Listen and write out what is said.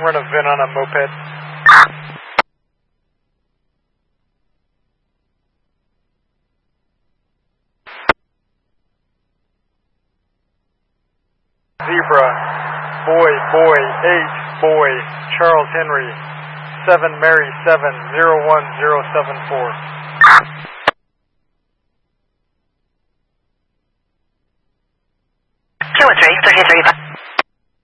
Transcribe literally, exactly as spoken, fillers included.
run a V I N on a moped. Zebra, boy, boy, eight, boy, Charles Henry, seven Mary seven, zero one zero seven four.